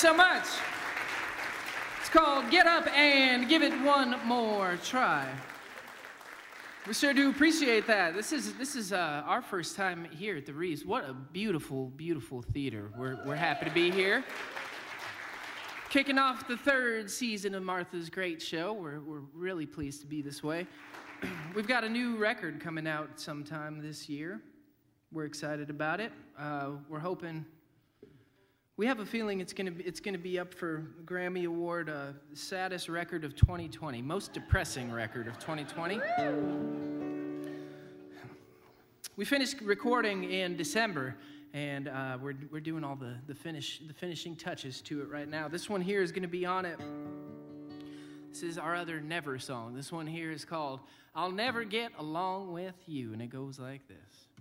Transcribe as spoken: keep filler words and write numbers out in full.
so much. It's called Get Up and Give It One More Try. We sure do appreciate that. This is this is uh, our first time here at the Reeves. What a beautiful, beautiful theater. We're we're happy to be here. Kicking off the third season of Martha's Great Show. We're we're really pleased to be this way. We've got a new record coming out sometime this year. We're excited about it. Uh, we're hoping. We have a feeling it's gonna be it's gonna be up for Grammy Award, uh, saddest record of twenty twenty, most depressing record of twenty twenty. We finished recording in December, and uh, we're we're doing all the the finish the finishing touches to it right now. This one here is gonna be on it. This is our other Never song. This one here is called "I'll Never Get Along with You," and it goes like this.